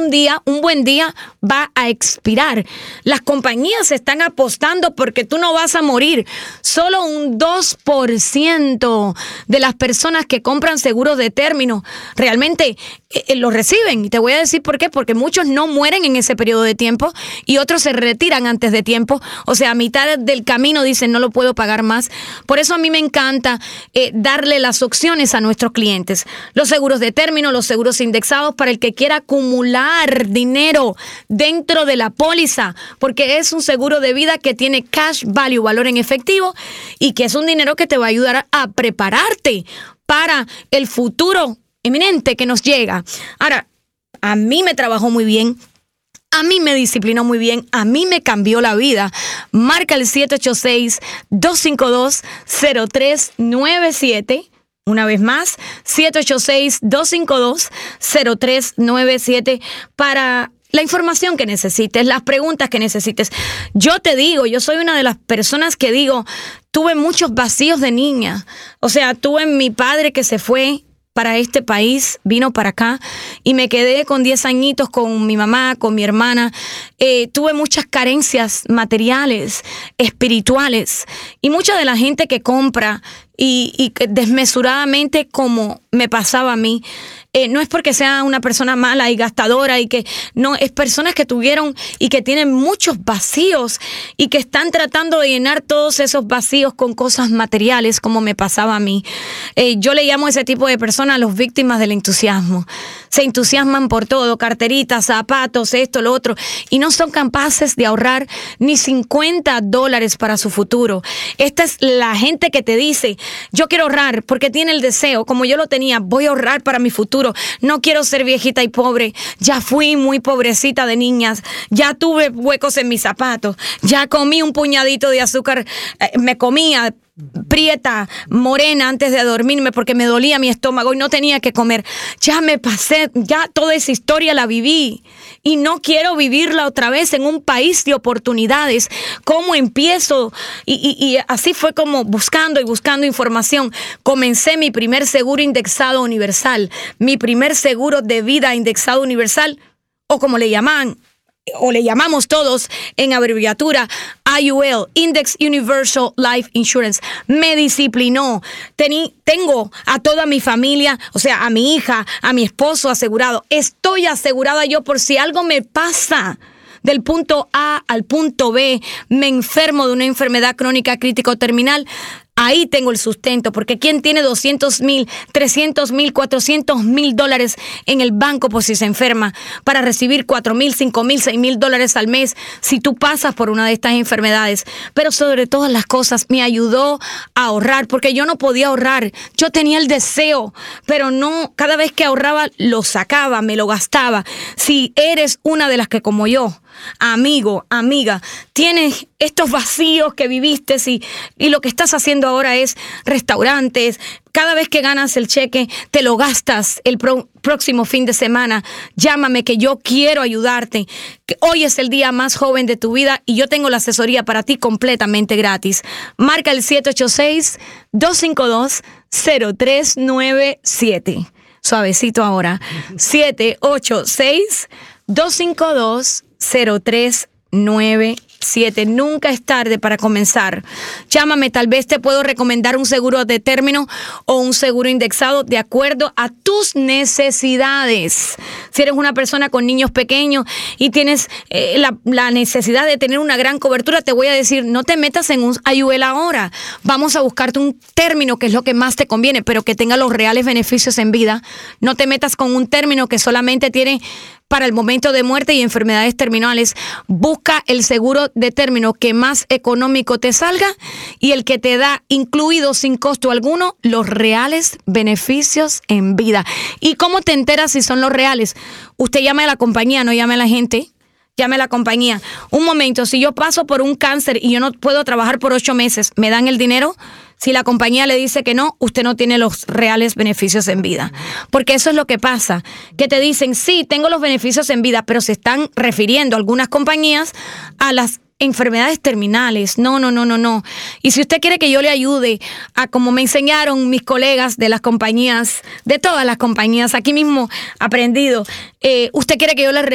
un buen día va a expirar. Las compañías están apostando porque tú no vas a morir. Solo un 2% de las personas que compran seguros de término realmente los reciben. Y te voy a decir por qué. Porque muchos no mueren en ese periodo de tiempo y otros se retiran antes de tiempo. O sea, a mitad del camino dicen no lo puedo pagar más. Por eso a mí me encanta darle las opciones a nuestros clientes. Los seguros de término, los seguros indexados para el que quiera acumular dinero dentro de la póliza, porque es un seguro de vida que tiene cash value, valor en efectivo, y que es un dinero que te va a ayudar a prepararte para el futuro inminente que nos llega. Ahora, a mí me trabajó muy bien. A mí me disciplinó muy bien, a mí me cambió la vida. Marca el 786-252-0397. Una vez más, 786-252-0397 para la información que necesites, las preguntas que necesites. Yo te digo, yo soy una de las personas que digo, tuve muchos vacíos de niña. O sea, tuve mi padre que se fue para este país, vino para acá y me quedé con 10 añitos con mi mamá, con mi hermana. Tuve muchas carencias materiales, espirituales, y mucha de la gente que compra y desmesuradamente como me pasaba a mí, no es porque sea una persona mala y gastadora y que no, es personas que tuvieron y que tienen muchos vacíos y que están tratando de llenar todos esos vacíos con cosas materiales como me pasaba a mí. Yo le llamo a ese tipo de personas los víctimas del entusiasmo. Se entusiasman por todo, carteritas, zapatos, esto, lo otro, y no son capaces de ahorrar ni $50 para su futuro. Esta es la gente que te dice, yo quiero ahorrar porque tiene el deseo, como yo lo tenía, voy a ahorrar para mi futuro. No quiero ser viejita y pobre. Ya fui muy pobrecita de niñas. Ya tuve huecos en mis zapatos. Ya comí un puñadito de azúcar. Me comía prieta, morena antes de dormirme porque me dolía mi estómago y no tenía que comer. Ya me pasé, ya toda esa historia la viví y no quiero vivirla otra vez en un país de oportunidades. ¿Cómo empiezo? Y así fue como buscando información. Comencé mi primer seguro indexado universal, mi primer seguro de vida indexado universal, o como le llaman, o le llamamos todos en abreviatura, IUL, Index Universal Life Insurance. Me disciplinó. Tengo a toda mi familia, o sea, a mi hija, a mi esposo asegurado. Estoy asegurada yo por si algo me pasa. Del punto A al punto B, me enfermo de una enfermedad crónica crítica o terminal. Ahí tengo el sustento, porque ¿quién tiene $200,000, $300,000, $400,000 en el banco por si se enferma para recibir $4,000, $5,000, $6,000 al mes si tú pasas por una de estas enfermedades? Pero sobre todas las cosas me ayudó a ahorrar, porque yo no podía ahorrar. Yo tenía el deseo, pero no, cada vez que ahorraba lo sacaba, me lo gastaba. Si eres una de las que como yo, amigo, amiga, tienes estos vacíos que viviste y lo que estás haciendo ahora es restaurantes. Cada vez que ganas el cheque, te lo gastas el próximo fin de semana. Llámame que yo quiero ayudarte. Que hoy es el día más joven de tu vida y yo tengo la asesoría para ti completamente gratis. Marca el 786-252-0397. Suavecito ahora. 786-252-0397. Nunca es tarde para comenzar. Llámame, tal vez te puedo recomendar un seguro de término o un seguro indexado de acuerdo a tus necesidades. Si eres una persona con niños pequeños y tienes la necesidad de tener una gran cobertura, te voy a decir, no te metas en un IUL ahora. Vamos a buscarte un término que es lo que más te conviene, pero que tenga los reales beneficios en vida. No te metas con un término que solamente tiene para el momento de muerte y enfermedades terminales. Busca el seguro de término que más económico te salga y el que te da, incluido sin costo alguno, los reales beneficios en vida. ¿Y cómo te enteras si son los reales? Usted llame a la compañía, no llame a la gente. Llame a la compañía. Un momento, si yo paso por un cáncer y yo no puedo trabajar por 8 meses, ¿me dan el dinero? Si la compañía le dice que no, usted no tiene los reales beneficios en vida. Porque eso es lo que pasa, que te dicen, sí, tengo los beneficios en vida, pero se están refiriendo algunas compañías a las enfermedades terminales. No. Y si usted quiere que yo le ayude a como me enseñaron mis colegas de las compañías, de todas las compañías, aquí mismo aprendido, usted quiere que yo le